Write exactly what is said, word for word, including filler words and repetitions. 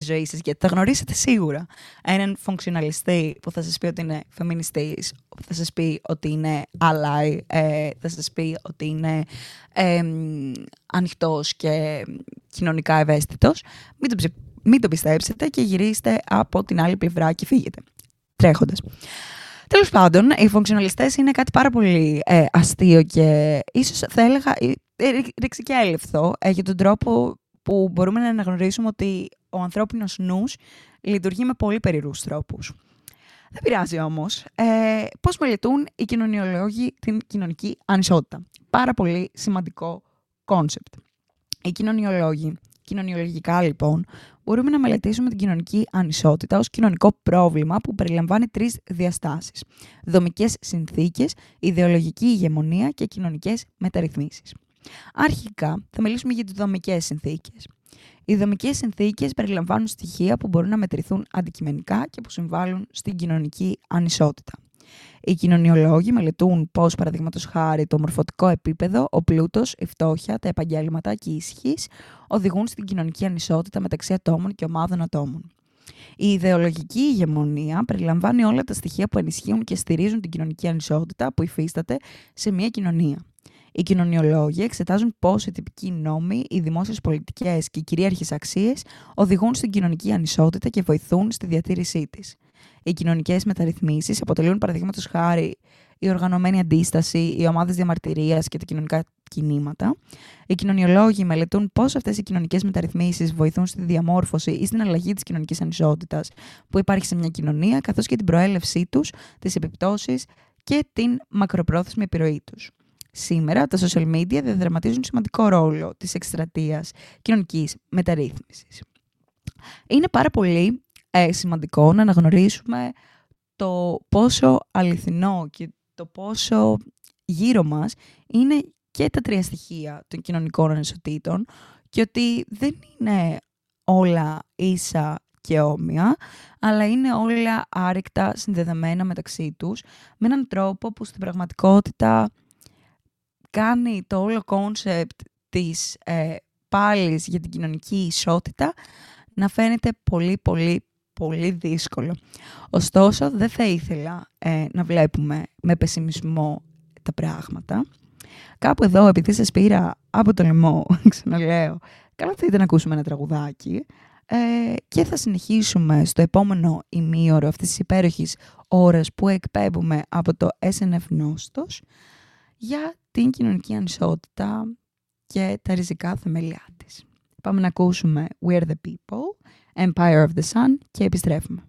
ζωή σας, γιατί θα γνωρίσετε σίγουρα έναν φονξιοναλιστή που θα σας πει ότι είναι φεμινιστής, που θα σας πει ότι είναι ally, ε, θα σας πει ότι είναι ε, ανοιχτός και κοινωνικά ευαίσθητος. Μην το, ψε... μην το πιστέψετε και γυρίστε από την άλλη πλευρά και φύγετε τρέχοντας. Τέλος πάντων, οι φονξιοναλιστές είναι κάτι πάρα πολύ ε, αστείο και ίσως θα έλεγα ε, ρηξικέλευθο ε, για τον τρόπο που μπορούμε να αναγνωρίσουμε ότι ο ανθρώπινος νους λειτουργεί με πολύ περίεργους τρόπους. Δεν πειράζει όμως. Ε, πώς μελετούν οι κοινωνιολόγοι την κοινωνική ανισότητα. Πάρα πολύ σημαντικό κόνσεπτ. Οι κοινωνιολόγοι, κοινωνιολογικά λοιπόν, μπορούμε να μελετήσουμε την κοινωνική ανισότητα ως κοινωνικό πρόβλημα που περιλαμβάνει τρεις διαστάσεις. Δομικές συνθήκες, ιδεολογική ηγεμονία και κοινωνικές μεταρρυθμίσεις. Αρχικά θα μιλήσουμε για τις δομικές συνθήκες. Οι δομικές συνθήκες περιλαμβάνουν στοιχεία που μπορούν να μετρηθούν αντικειμενικά και που συμβάλλουν στην κοινωνική ανισότητα. Οι κοινωνιολόγοι μελετούν πώς, παραδείγματος χάρη, το μορφωτικό επίπεδο, ο πλούτος, η φτώχεια, τα επαγγέλματα και η ισχύς οδηγούν στην κοινωνική ανισότητα μεταξύ ατόμων και ομάδων ατόμων. Η ιδεολογική ηγεμονία περιλαμβάνει όλα τα στοιχεία που ενισχύουν και στηρίζουν την κοινωνική ανισότητα που υφίσταται σε μια κοινωνία. Οι κοινωνιολόγοι εξετάζουν πώς οι τυπικοί νόμοι, οι δημόσιες πολιτικές και οι κυρίαρχες αξίες οδηγούν στην κοινωνική ανισότητα και βοηθούν στη διατήρησή της. Οι κοινωνικές μεταρρυθμίσεις αποτελούν, παραδείγματος χάρη, η οργανωμένη αντίσταση, οι ομάδες διαμαρτυρίας και τα κοινωνικά κινήματα. Οι κοινωνιολόγοι μελετούν πώς αυτές οι κοινωνικές μεταρρυθμίσεις βοηθούν στη διαμόρφωση ή στην αλλαγή της κοινωνικής ανισότητας που υπάρχει σε μια κοινωνία, καθώς και την προέλευσή τους, τις επιπτώσεις και την μακροπρόθεσμη επιρροή τους. Σήμερα, τα social media διαδραματίζουν σημαντικό ρόλο της εκστρατείας κοινωνικής μεταρρύθμισης. Είναι πάρα πολύ ε, σημαντικό να αναγνωρίσουμε το πόσο αληθινό και το πόσο γύρω μας είναι και τα τρία στοιχεία των κοινωνικών ανισοτήτων και ότι δεν είναι όλα ίσα και όμοια, αλλά είναι όλα άρρηκτα συνδεδεμένα μεταξύ τους με έναν τρόπο που στην πραγματικότητα κάνει το όλο κόνσεπτ της ε, πάλης για την κοινωνική ισότητα να φαίνεται πολύ πολύ πολύ δύσκολο. Ωστόσο, δεν θα ήθελα ε, να βλέπουμε με πεσημισμό τα πράγματα. Κάπου εδώ, επειδή σας πήρα από το λαιμό, ξαναλέω, καλό θα ήταν να ακούσουμε ένα τραγουδάκι ε, και θα συνεχίσουμε στο επόμενο ημίωρο αυτής της υπέροχης ώρας που εκπέμπουμε από το ες εν εφ Νόστος για την κοινωνική ανισότητα και τα ριζικά θεμελιά της. Πάμε να ακούσουμε We Are The People, Empire of the Sun και επιστρέφουμε.